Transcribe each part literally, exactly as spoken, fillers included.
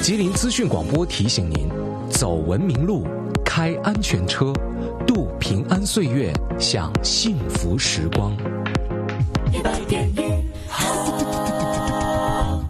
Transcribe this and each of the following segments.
吉林资讯广播提醒您：走文明路，开安全车，度平安岁月，享幸福时光。一百点一好。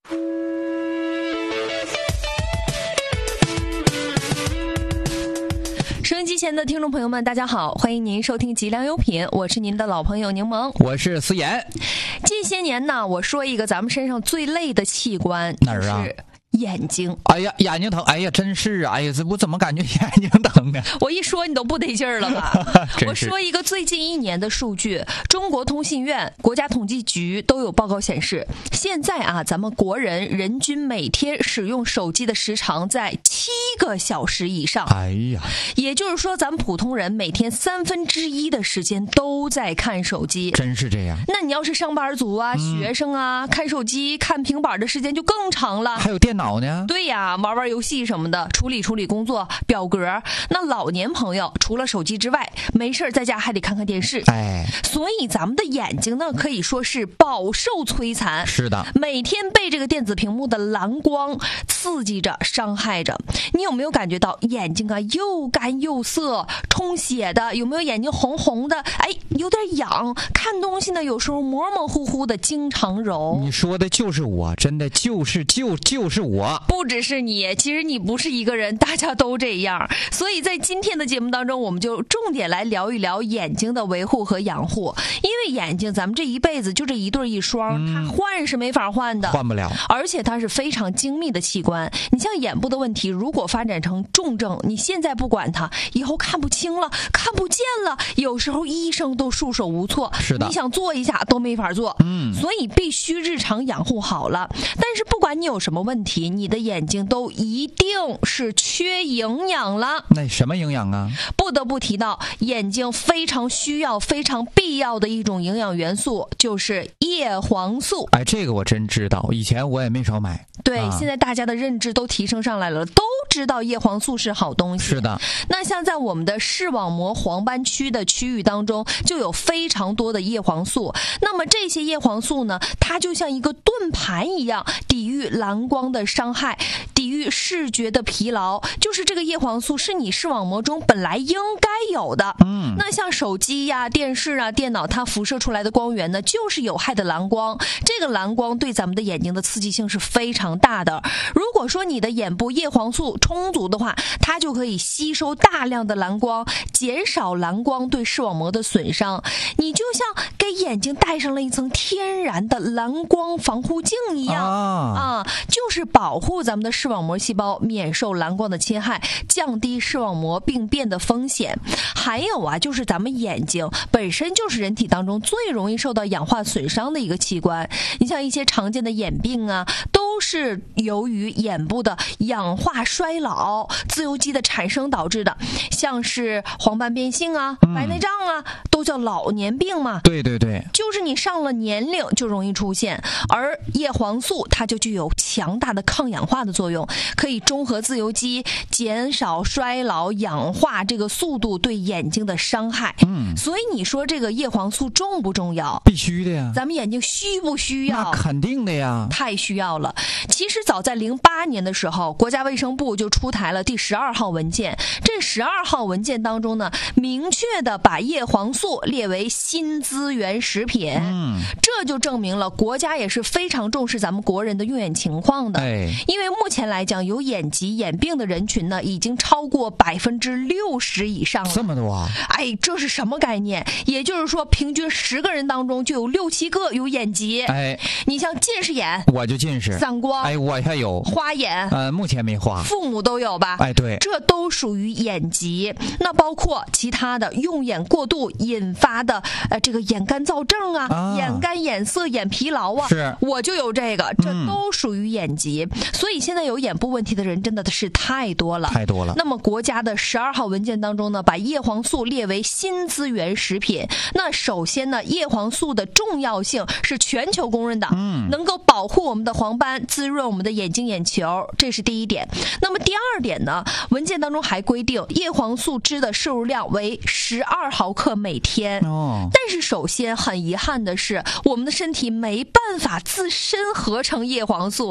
收音机前的听众朋友们，大家好，欢迎您收听吉良优品，我是您的老朋友柠檬， 我是思妍。 近些年呢，我说一个咱们身上最累的器官， 哪儿啊？ 就是眼睛。 哎呀，眼睛疼！哎呀，真是啊！哎呀，这我怎么感觉眼睛疼呢？ 我一说你都不得劲儿了吧？我说一个最近一年的数据，中国通信院、国家统计局都有报告显示，现在啊，咱们国人人均每天使用手机的时长在七个小时以上。 哎呀， 也就是说，咱们普通人每天三分之一的时间都在看手机。 真是这样。 那你要是上班族啊、嗯、学生啊，看手机、看平板的时间就更长了。 还有电脑呢？ 对呀，玩玩游戏什么的，处理处理工作表格。那老年朋友除了手机之外，没事在家还得看看电视。 哎， 所以咱们的眼睛呢，可以说是饱受摧残。 是的， 每天被这个电子屏幕的蓝光刺激着、伤害着。你有没有感觉到眼睛啊又干又涩、充血的？有没有眼睛红红的？哎，有点痒，看东西呢有时候模模糊糊的，经常揉。 你说的就是我，真的就是就就是我。 不只是你，其实你不是一个人，大家都这样。所以在今天的节目当中，我们就重点来聊一聊眼睛的维护和养护。因为眼睛咱们这一辈子就这一对一双，嗯、它换是没法换的， 换不了。 而且它是非常精密的器官。你像眼部的问题，如果发展成重症，你现在不管它，以后看不清了、看不见了，有时候医生都束手无措。 是的， 你想做一下都没法做。 嗯， 所以必须日常养护好了。但是不管你有什么问题，你的眼睛都一定是缺营养了。 那什么营养啊？ 不得不提到眼睛非常需要、非常必要的一种营养元素，就是叶黄素。 哎，这个我真知道，以前我也没少买。 对、 啊， 现在大家的认知都提升上来了，都知道叶黄素是好东西。 是的。 那像在我们的视网膜黄斑区的区域当中，就有非常多的叶黄素。那么这些叶黄素呢，它就像一个盾牌一样，抵御蓝光的伤害，抵御视觉的疲劳。就是这个叶黄素是你视网膜中本来应该有的。 嗯， 那像手机呀、电视啊、电脑，它辐射出来的光源呢，就是有害的蓝光。这个蓝光对咱们的眼睛的刺激性是非常大的。如果说你的眼部叶黄素充足的话，它就可以吸收大量的蓝光，减少蓝光对视网膜的损伤。你就像给眼睛戴上了一层天然的蓝光防护镜一样啊, 啊，就是保护咱们的视网膜细胞免受蓝光的侵害，降低视网膜病变的风险。还有啊，就是咱们眼睛本身就是人体当中最容易受到氧化损伤的一个器官。你像一些常见的眼病啊，都是由于眼部的氧化衰老、自由基的产生导致的，像是黄斑变性啊、白内障啊，都叫老年病嘛。 对对对， 就是你上了年龄就容易出现。而叶黄素它就具有强大的抗氧化的作用，可以中和自由基，减少衰老氧化这个速度对眼睛的伤害。 嗯， 所以你说这个叶黄素重不重要？ 必须的呀。 咱们眼睛需不需要？ 那肯定的呀， 太需要了。其实早在零八年的时候，国家卫生部就出台了第十二号文件。这十二号文件当中呢，明确的把叶黄素列为新资源食品。 嗯， 这就证明了国家也是非常重视咱们国人的用眼情况的。 哎， 因为目前来讲，有眼疾眼病的人群呢，已经超过百分之六十以上了。 这么多啊？ 哎，这是什么概念？也就是说，平均十个人当中就有六七个有眼疾。 哎， 你像近视眼， 我就近视； 散光， 哎，我还有花眼， 呃，目前没花， 父母都有吧？ 哎，对， 这都属于眼疾。那包括其他的用眼过度引发的呃这个眼干燥症啊，啊眼干眼涩、眼疲劳啊， 是， 我就有这个，这都属于眼疾。嗯、所以现在有眼部问题的人真的是太多了， 太多了。 那么国家的十二号文件当中呢，把叶黄素列为新资源食品。那首先呢，叶黄素的重要性是全球公认的，嗯，能够保护我们的黄斑，滋润我们的眼睛眼球，这是第一点。那么第二点呢，文件当中还规定叶黄素汁的摄入量为十二毫克每天。哦，但是首先很遗憾的是，我们的身体没办法自身合成叶黄素，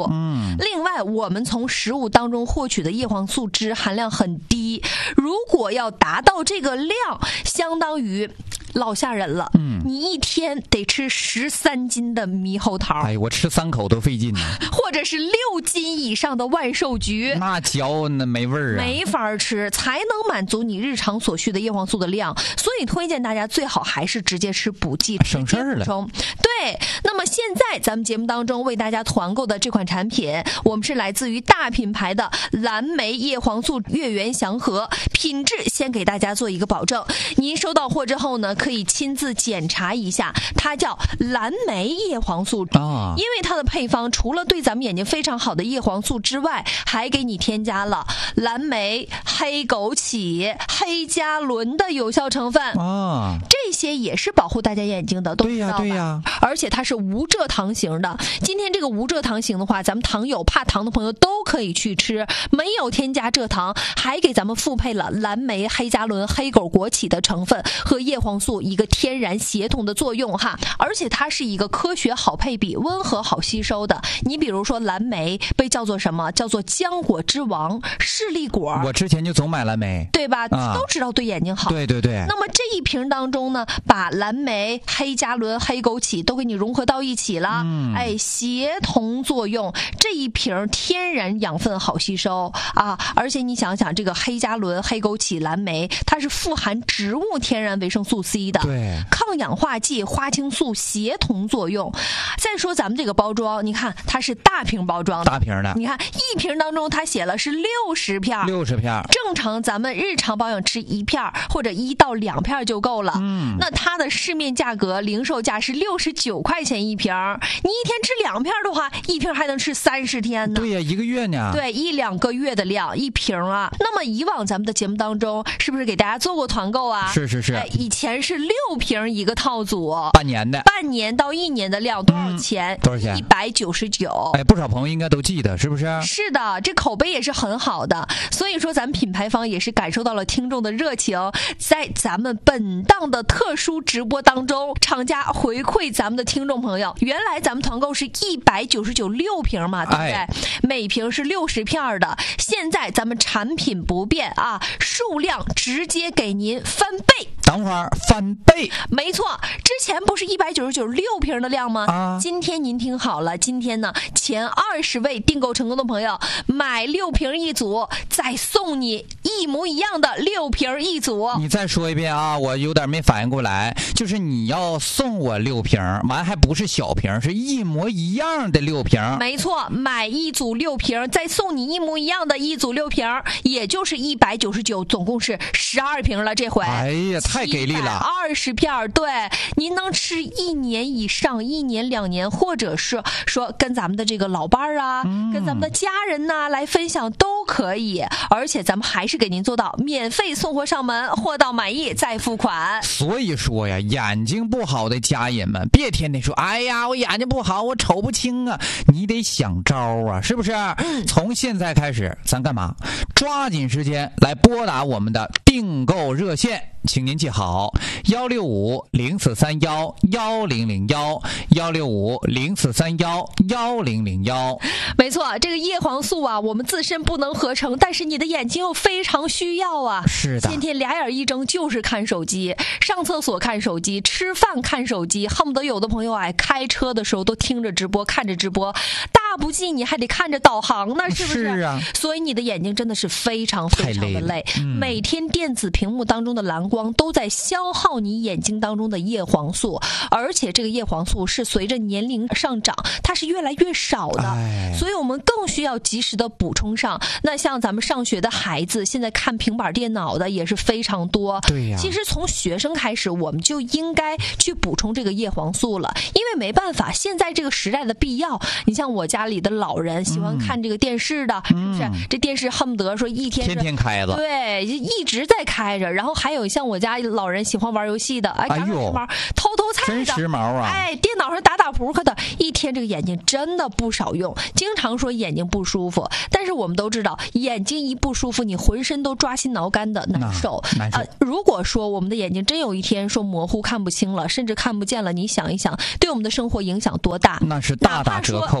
嗯，另外我们从食物当中获取的叶黄素脂含量很低，如果要达到这个量，相当于老吓人了。嗯，你一天得吃十三斤的猕猴桃， 哎，我吃三口都费劲呢。 或者是六斤以上的万寿菊， 那嚼那没味儿啊， 没法吃，才能满足你日常所需的叶黄素的量。所以推荐大家最好还是直接吃补剂， 省事儿了。 对，那么现在咱们节目当中为大家团购的这款产品，我们是来自于大品牌的蓝莓叶黄素月圆祥和，品质先给大家做一个保证。您收到货之后呢，可以亲自检查一下，它叫蓝莓叶黄素啊，因为它的配方除了对咱们眼睛非常好的叶黄素之外，还给你添加了蓝莓、黑枸杞、黑加仑的有效成分啊，这些也是保护大家眼睛的，都知道吧？对呀，对呀。而且它是无蔗糖型的。今天这个无蔗糖型的话，咱们糖友怕糖的朋友都可以去吃，没有添加蔗糖，还给咱们复配了蓝莓、黑加仑、黑枸枸杞的成分和叶黄素一个天然协同的作用哈。而且它是一个科学好配比、温和好吸收的。你比如说蓝莓被叫做什么？叫做浆果之王、士力果。 我之前就总买蓝莓， 对吧？啊、都知道对眼睛好。 对对对。 那么这一瓶当中呢，把蓝莓、黑加仑、黑枸杞都给你融合到一起了，嗯、哎，协同作用，这一瓶天然养分好吸收啊！而且你想想，这个黑加仑、黑枸杞、蓝莓，它是富含植物天然维生素 C 的， 对， 抗氧化剂、花青素协同作用。再说咱们这个包装，你看它是大瓶包装的， 大瓶的， 你看一瓶当中它写了是六十片， 六十片， 正常咱们日常保养吃一片或者一到两片就够了。嗯，那它的市面价格零售价是六十九块钱一瓶，你一天吃两片的话，一瓶还能吃三十天呢。 对呀，一个月呢。 对，一两个月的量一瓶啊。那么以往咱们的节目当中，是不是给大家做过团购啊？ 是是是。 哎，以前是六瓶一个套组， 半年的， 半年到一年的量多少钱？ 嗯、多少钱？ 一百九十九。 哎，不少朋友应该都记得，是不是？ 是的，这口碑也是很好的。所以说，咱们品牌方也是感受到了听众的热情，在咱们本档的特殊直播当中，厂家回馈咱们的听众朋友，原来咱们团购是一百九十九六瓶嘛，对不对？哎、每瓶是六十片的，现在咱们产品不变啊，数量直接给您翻倍。 等会儿翻倍？ 没错，之前不是一百九十九六瓶的量吗？啊，今天您听好了，今天呢，前二十位订购成功的朋友买六瓶一组，再送你一模一样的六瓶一组。 你再说一遍啊，我有点没反应过来，就是你要送我六瓶，完还不是小瓶，是一模一样的六瓶。 没错，买一组六瓶，再送你一模一样的一组六瓶，也就是一百九十九，总共是十二瓶了。这回， 哎呀，太给力了！ 二十片，对，您能吃一年以上，一年两年，或者是说跟咱们的这个老伴儿啊、嗯，跟咱们的家人呐、啊、来分享都可以。而且咱们还是给您做到免费送货上门，货到满意再付款。 所以说呀，眼睛不好的家人们，别天天说，哎呀，我眼睛不好，我瞅不清啊，你得想招啊，是不是？嗯、从现在开始，咱干嘛？抓紧时间来拨打我们的订购热线。请您记好，幺六五零四三幺幺零零幺，幺六五零四三幺幺零零幺。 没错，这个叶黄素啊，我们自身不能合成，但是你的眼睛又非常需要啊。 是的， 天天俩眼一睁就是看手机，上厕所看手机，吃饭看手机，恨不得有的朋友哎，开车的时候都听着直播，看着直播，大不济你还得看着导航呢，是不是？ 是啊。 所以你的眼睛真的是非常非常的累，累嗯、每天电子屏幕当中的蓝光都在消耗你眼睛当中的叶黄素，而且这个叶黄素是随着年龄上涨，它是越来越少的，所以我们更需要及时的补充上。那像咱们上学的孩子，现在看平板电脑的也是非常多。 对呀， 其实从学生开始，我们就应该去补充这个叶黄素了，因为没办法，现在这个时代的必要。你像我家里的老人喜欢看这个电视的，嗯、是不是？这电视恨不得说一天天天开着， 对，一直在开着。然后还有像我家老人喜欢玩游戏的，哎，打打时髦，偷偷菜的， 真时髦啊！ 哎，电脑上打打扑克的，一天这个眼睛真的不少用，经常说眼睛不舒服。但是我们都知道，眼睛一不舒服，你浑身都抓心挠肝的，难受。 难受。 呃，如果说我们的眼睛真有一天说模糊看不清了，甚至看不见了，你想一想，对我们的生活影响多大？ 那是大打折扣啊！ 现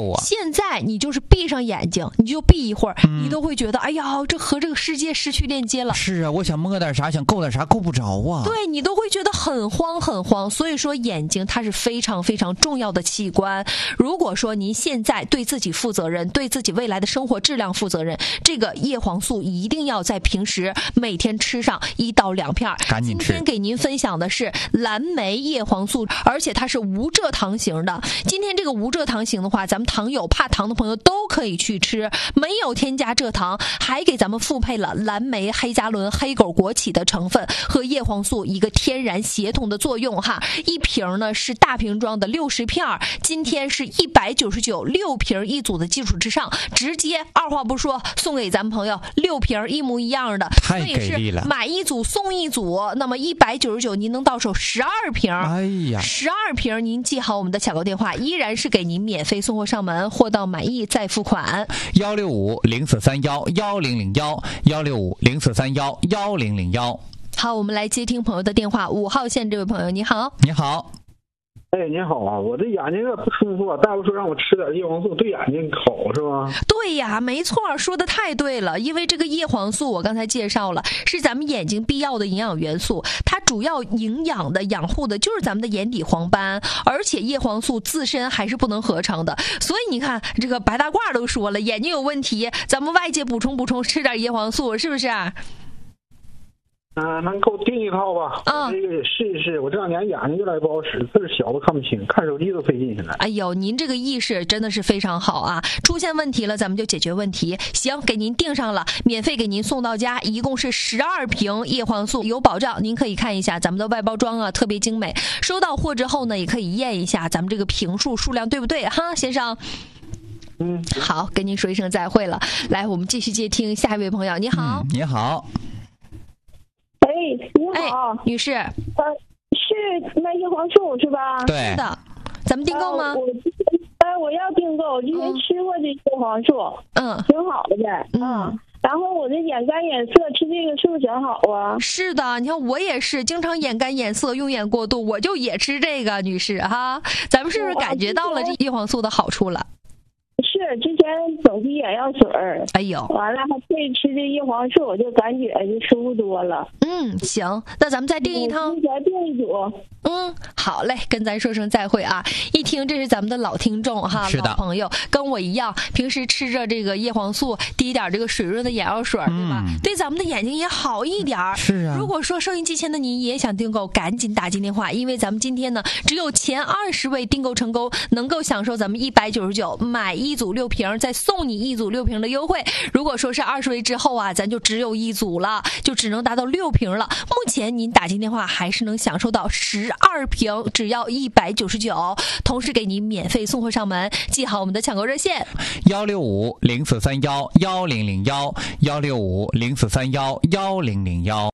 现在你就是闭上眼睛，你就闭一会儿，嗯、你都会觉得哎呀，这和这个世界失去链接了。 是啊，我想摸点啥，想够点啥，够不着啊。 对，你都会觉得很慌很慌。所以说眼睛它是非常非常重要的器官。如果说您现在对自己负责任，对自己未来的生活质量负责任，这个叶黄素一定要在平时每天吃上一到两片。 赶紧吃。 今天给您分享的是蓝莓叶黄素，而且它是无蔗糖型的。今天这个无蔗糖型的话，咱们糖友怕糖的朋友都可以去吃，没有添加蔗糖，还给咱们复配了蓝莓、黑加仑、黑狗枸杞的成分和叶黄素一个天然协同的作用哈。一瓶呢是大瓶装的六十片，今天是一百九十九，六瓶一组的基础之上，直接二话不说送给咱们朋友六瓶一模一样的， 太给力了！ 买一组送一组，那么一百九十九您能到手十二瓶。 哎呀， 十二瓶您记好我们的抢购电话，依然是给您免费送货上门，货到满意再付款。 幺六五零四三幺幺零零幺幺六五零四三幺幺零零幺。 好，我们来接听朋友的电话。五号线这位朋友，你好。 你好。 哎，您好啊，我这眼睛有点不舒服啊，大夫说让我吃点叶黄素，对眼睛好是吗？ 对呀，没错，说的太对了。因为这个叶黄素我刚才介绍了，是咱们眼睛必要的营养元素，它主要营养的养护的就是咱们的眼底黄斑，而且叶黄素自身还是不能合成的。所以你看，这个白大褂都说了，眼睛有问题，咱们外界补充补充，吃点叶黄素，是不是？ 嗯、呃，能给我订一套吧？啊，我这个也试一试。我这两年眼睛越来越不好使，字儿小都看不清，看手机都费劲。现在， 哎呦，您这个意识真的是非常好啊！出现问题了，咱们就解决问题。行，给您订上了，免费给您送到家，一共是十二瓶叶黄素，有保障。您可以看一下咱们的外包装啊，特别精美。收到货之后呢，也可以验一下咱们这个瓶数数量对不对哈，先生。 嗯， 好，跟您说一声再会了。来，我们继续接听下一位朋友。你好， 嗯、你好。 哎，你好， 哎、女士，呃， 是卖叶黄素是吧？ 对， 是的，咱们订购吗？ 呃、我呃，我要订购，之前吃过这叶黄素， 嗯， 挺好的呗，嗯。然后我这眼干眼涩，吃这个是不是挺好啊？ 是的，你看我也是，经常眼干眼涩、用眼过度，我就也吃这个，女士哈。咱们是不是感觉到了这叶黄素的好处了？ 是，之前总滴眼药水儿， 哎呦， 完了还配吃这叶黄素，我就感觉就舒服多了。 嗯，行，那咱们再订一套， 再订一组。 嗯，好嘞，跟咱说声再会啊！一听这是咱们的老听众哈，老朋友，跟我一样，平时吃着这个叶黄素，滴点这个水润的眼药水，对吧？嗯、对咱们的眼睛也好一点儿。 是啊。 如果说收音机前的您也想订购，赶紧打进电话，因为咱们今天呢，只有前二十位订购成功，能够享受咱们一百九十九买一组六瓶，再送你一组六瓶的优惠。如果说是二十位之后啊，咱就只有一组了，就只能达到六瓶了。目前您打进电话还是能享受到十二瓶，只要一百九十九，同时给您免费送货上门。记好我们的抢购热线： 幺六五零四三幺幺零零幺幺六五零四三幺幺零零幺。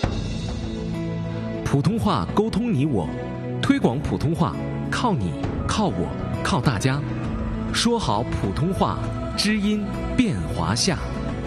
普通话沟通你我，推广普通话靠你靠我靠大家。说好普通话，知音变华夏。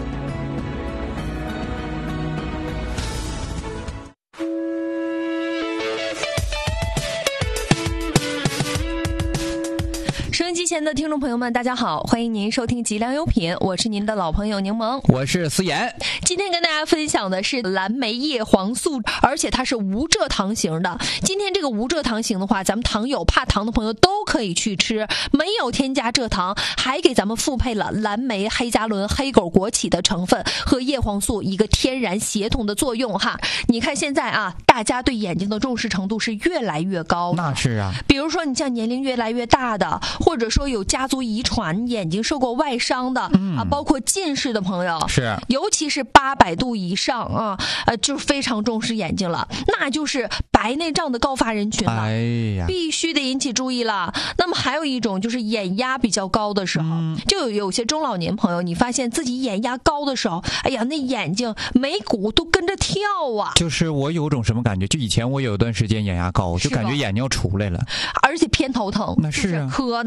收音机前的听众朋友们，大家好，欢迎您收听极良优品，我是您的老朋友柠檬， 我是思妍。 今天跟大家分享的是蓝莓叶黄素，而且它是无蔗糖型的。今天这个无蔗糖型的话，咱们糖友怕糖的朋友都可以去吃，没有添加蔗糖，还给咱们复配了蓝莓、黑加仑、黑狗枸杞的成分和叶黄素一个天然协同的作用哈。你看现在啊，大家对眼睛的重视程度是越来越高。 那是啊， 比如说你像年龄越来越大的，或者说有家族遗传眼睛受过外伤的、嗯、啊，包括近视的朋友， 是， 尤其是八百度以上啊，呃，就非常重视眼睛了，那就是白内障的高发人群了， 哎呀， 必须得引起注意了。那么还有一种就是眼压比较高的时候，嗯、就有有些中老年朋友，你发现自己眼压高的时候，哎呀，那眼睛眉骨都跟着跳啊。 就是我有种什么感觉，就以前我有一段时间眼压高，就感觉眼睛要出来了， 而且偏头疼， 那是啊， 可难受了。 脑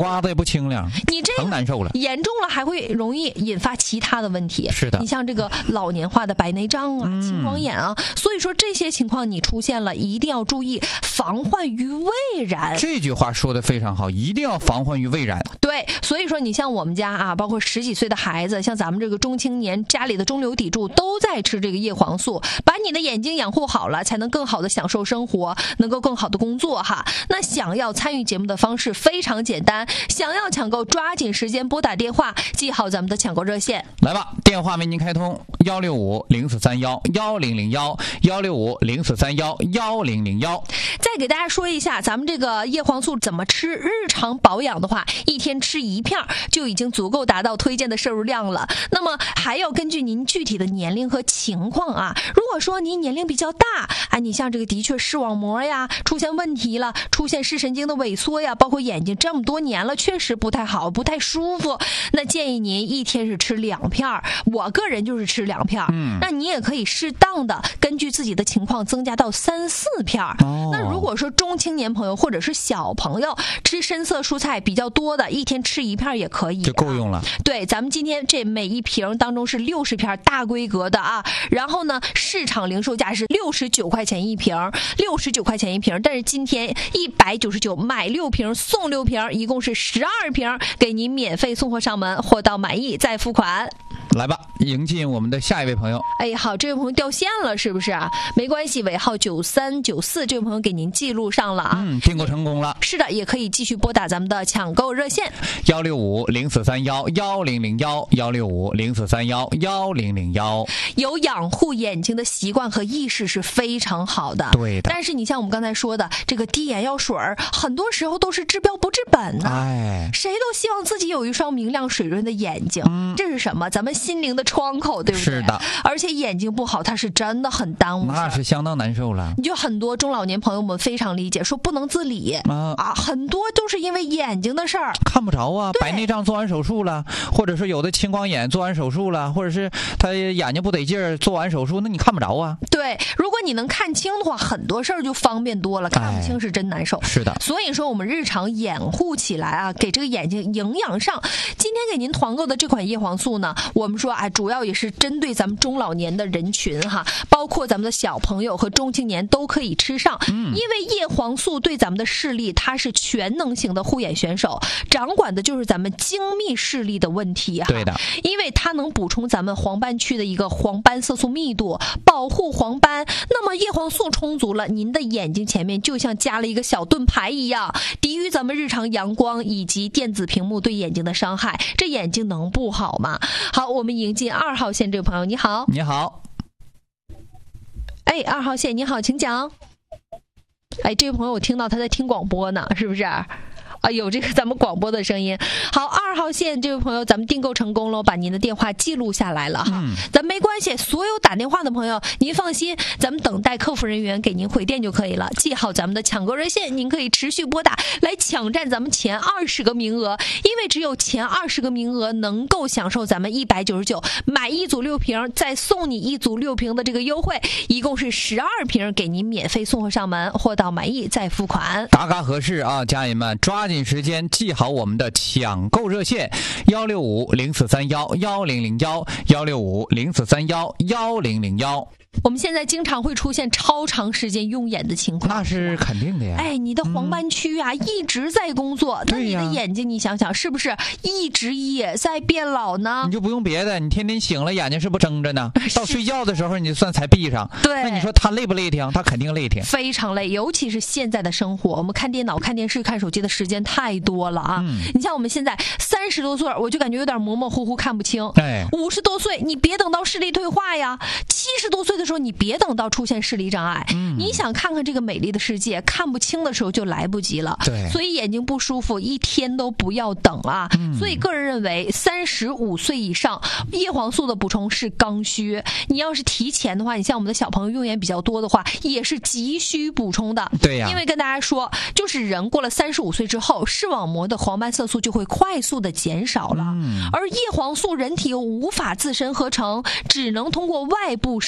刮的也不清凉， 你这更难受了。 严重了还会容易引发其他的问题。 是的， 你像这个老年化的白内障啊、青光眼啊，嗯、所以说这些情况你出现了，一定要注意防患于未然。 这句话说的非常好，一定要防患于未然。 对，所以说你像我们家啊，包括十几岁的孩子，像咱们这个中青年，家里的中流砥柱都在吃这个叶黄素，把你的眼睛养护好了，才能更好的享受生活，能够更好的工作哈。那想要参与节目的方式非常简单，想要抢购抓紧时间拨打电话，记好咱们的抢购热线。 来吧，电话为您开通幺六五零四三幺幺零零幺幺六五零四三幺幺零零幺。 再给大家说一下，咱们这个叶黄素怎么吃。日常保养的话，一天吃一片就已经足够达到推荐的摄入量了。那么还要根据您具体的年龄和情况啊。如果说您年龄比较大，啊，你像这个的确视网膜呀出现问题了，出现视神经的萎缩呀，包括眼睛这么多年了，确实不太好，不太舒服。那建议您一天是吃两片，我个人就是吃两片。嗯，那你也可以适当的根据自己的情况增加到三四片。哦，那如果说中青年朋友或者是小朋友吃深色蔬菜比较多的，一天吃一片也可以， 就够用了。 对，咱们今天这每一瓶当中是六十片大规格的啊，然后呢，市场零售价是六十九块钱一瓶，六十九块钱一瓶，但是今天一百九十九买六瓶送六瓶，一共是十二瓶，给您免费送货上门，货到满意再付款。 来吧，迎进我们的下一位朋友。 哎，好，这位朋友掉线了，是不是啊？没关系，尾号九三九四，这位朋友给您记录上了啊。 嗯，订购成功了。 是的，也可以继续拨打咱们的抢购热线幺六五零四三幺幺零零幺幺六五零四三幺幺零零幺。 有养护眼睛的习惯和意识是非常好的， 对的。 但是你像我们刚才说的，这个滴眼药水很多时候都是治标不治本呢、啊。 哎， 谁都希望自己有一双明亮水润的眼睛，嗯、这是什么？咱们心灵的窗口，对不对？ 是的。 而且眼睛不好，它是真的很耽误， 那是相当难受了。 你就很多中老年朋友们非常理解，说不能自理、啊、啊，很多都是因为眼睛的事儿， 看不着啊。白内障做完手术了，或者是有的青光眼做完手术了，或者是他眼睛不得劲儿做完手术，那你看不着啊。 对，如果你能看清的话，很多事儿就方便多了。看不清是真难受。 哎、是的。 所以说我们日常掩护起来啊，给这个眼睛营养上。今天给您团购的这款叶黄素呢，我们说啊，主要也是针对咱们中老年的人群哈，包括咱们的小朋友和中青年都可以吃上。嗯，因为叶黄素对咱们的视力，它是全能型的护眼选手，掌管的就是咱们精密视力的问题哈。 对的， 因为它能补充咱们黄斑区的一个黄斑色素密度，保护黄斑。那么叶黄素充足了，您的眼睛前面就像加了一个小盾牌一样，抵御咱们日常阳光以及电子屏幕对眼睛的伤害。这眼睛能不好吗？好，我们迎进二号线这位朋友，你好。 你好。 哎，二号线你好，请讲。哎，这位朋友我听到他在听广播呢，是不是？啊，有这个咱们广播的声音。好，二号线这位朋友，咱们订购成功了，我把您的电话记录下来了哈。嗯，咱没关系，所有打电话的朋友，您放心，咱们等待客服人员给您回电就可以了。记好咱们的抢购热线，您可以持续拨打来抢占咱们前二十个名额，因为只有前二十个名额能够享受咱们一百九十九买一组六瓶，再送你一组六瓶的这个优惠，一共是十二瓶，给您免费送货上门，货到满意再付款， 嘎嘎合适啊！家人们抓紧时间记好我们的抢购热线幺六五零四三幺幺零零幺幺六五零四三幺幺零零幺。 我们现在经常会出现超长时间用眼的情况， 那是肯定的呀。 哎，你的黄斑区啊、嗯、一直在工作，那你的眼睛你想想是不是一直也在变老呢？ 你就不用别的，你天天醒了眼睛是不睁着呢？到睡觉的时候你算才闭上。 对， 那你说他累不累挺？他肯定累挺， 非常累。尤其是现在的生活，我们看电脑、看电视、看手机的时间太多了啊。嗯、你像我们现在三十多岁，我就感觉有点模模糊糊看不清。 哎， 五十多岁，你别等到视力退化呀。七十多岁的时候，你别等到出现视力障碍。嗯，你想看看这个美丽的世界，看不清的时候就来不及了。 对， 所以眼睛不舒服，一天都不要等啊。嗯、所以个人认为，三十五岁以上，叶黄素的补充是刚需。你要是提前的话，你像我们的小朋友用眼比较多的话，也是急需补充的。 对呀、啊， 因为跟大家说，就是人过了三十五岁之后，视网膜的黄斑色素就会快速的减少了。嗯，而叶黄素人体又无法自身合成，只能通过外部摄入补充。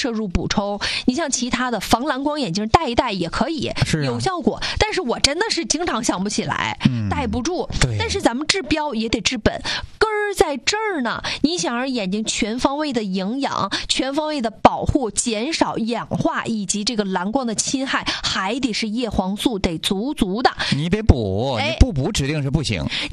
充。你像其他的防蓝光眼镜戴一戴也可以， 是、啊、 有效果，但是我真的是经常想不起来，嗯、戴不住。 对， 但是咱们治标也得治本，根儿在这儿呢。你想让眼睛全方位的营养、全方位的保护、减少氧化以及这个蓝光的侵害，还得是叶黄素得足足的。 你得补，你不补指定是不行。